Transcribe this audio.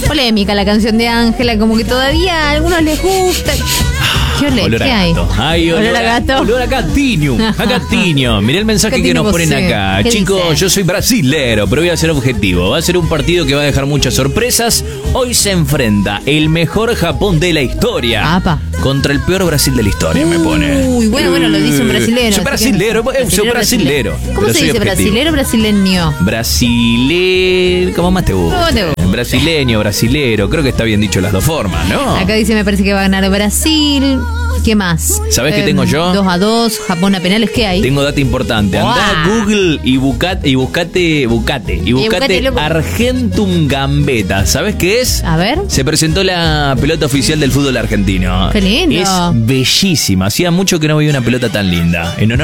Polémica la canción de Ángela, como que todavía a algunos les gusta. Olor a gato. Ay, olor a gato. Olor a gatiño. A gatiño. Mirá el mensaje que nos ponen acá. Chicos, yo soy brasilero, pero voy a ser objetivo. Va a ser un partido que va a dejar muchas sorpresas. Hoy se enfrenta el mejor Japón de la historia contra el peor Brasil de la historia, me pone. Uy, bueno, lo dice un brasilero. Soy brasilero. ¿Cómo se dice brasilero o brasileño? Brasilero. ¿Cómo más te gusta? Brasileño, brasilero. Creo que está bien dicho las dos formas, ¿no? Acá dice, me parece que va a ganar Brasil. ¿Qué más? ¿Sabés qué tengo yo? 2-2, Japón a penales, ¿qué hay? Tengo data importante. Andá a Google y buscate Argentum Gambetta. ¿Sabés qué es? A ver. Se presentó la pelota oficial del fútbol argentino. Qué lindo. Es bellísima. Hacía mucho que no veía una pelota tan linda. En honor